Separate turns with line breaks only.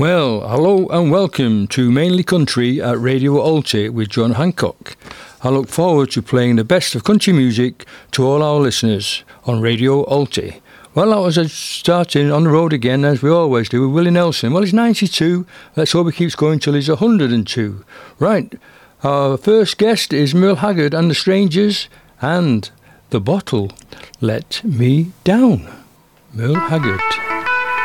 Well, hello and welcome to Mainly Country at Radio Alty with John Hancock. I look forward to playing the best of country music to all our listeners on Radio Alty. Well, that was starting on the road again, as we always do, with Willie Nelson. Well, he's 92. Let's hope he keeps going till he's 102. Right, our first guest is Merle Haggard and the Strangers and The Bottle Let Me Down. Merle Haggard.